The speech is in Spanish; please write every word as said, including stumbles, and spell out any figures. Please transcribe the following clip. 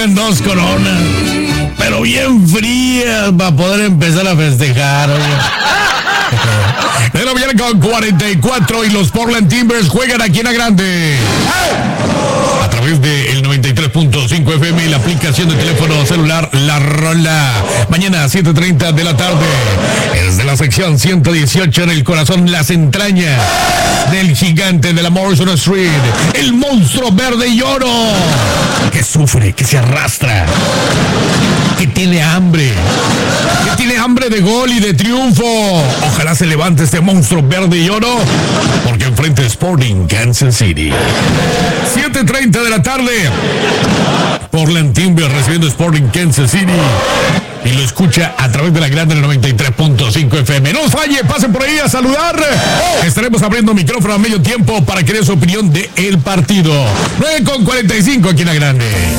traigan dos coronas, pero bien frías para poder empezar a festejar, oye. De la mañana con cuarenta y cuatro y los Portland Timbers juegan aquí en la Grande. A través del noventa y tres punto cinco F M y la aplicación de teléfono celular La Rola. Mañana a siete treinta de la tarde. Desde la sección ciento dieciocho en el corazón, las entrañas del gigante de la Morrison Street. El monstruo verde y oro. Que sufre, que se arrastra. Que tiene hambre. Que tiene hambre de gol y de triunfo. Ojalá se levante este monstruo verde y oro. Porque enfrente Sporting Kansas City. siete treinta de la tarde. Portland Timbers recibiendo Sporting Kansas City. Y lo escucha a través de la Grande del noventa y tres punto cinco F M. No falle, pasen por ahí a saludar. Estaremos abriendo micrófono a medio tiempo para que dé su opinión del partido. nueve con cuarenta y cinco aquí en la Grande.